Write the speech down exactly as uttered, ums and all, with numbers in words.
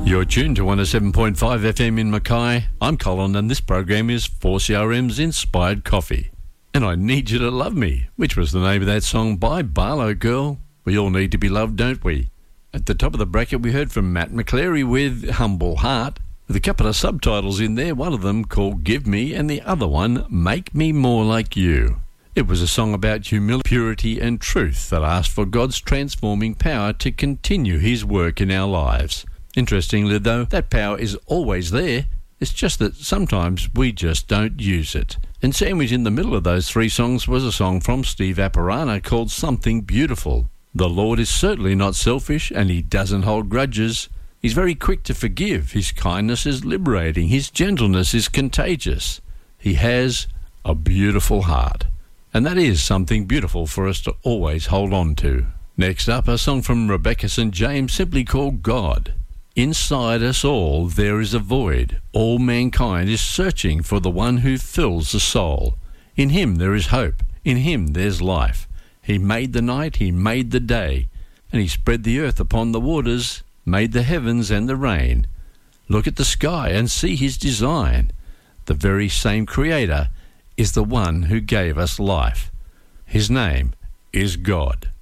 You're tuned to one oh seven point five F M in Mackay. I'm Colin, and this program is four C R M's Inspired Coffee. And I Need You to Love Me, which was the name of that song by Barlow Girl. We all need to be loved, don't we? At the top of the bracket, we heard from Matt McClary with Humble Heart, with a couple of subtitles in there, one of them called Give Me, and the other one, Make Me More Like You. It was a song about humility, purity and truth that asked for God's transforming power to continue his work in our lives. Interestingly, though, that power is always there. It's just that sometimes we just don't use it. And sandwiched in the middle of those three songs was a song from Steve Apparana called Something Beautiful. The Lord is certainly not selfish, and he doesn't hold grudges. He's very quick to forgive. His kindness is liberating. His gentleness is contagious. He has a beautiful heart. And that is something beautiful for us to always hold on to. Next up, a song from Rebecca Saint James simply called God. Inside us all there is a void. All mankind is searching for the one who fills the soul. In him there is hope. In him there's life. He made the night, he made the day, and he spread the earth upon the waters, made the heavens and the rain. Look at the sky and see his design. The very same Creator is the one who gave us life. His name is God.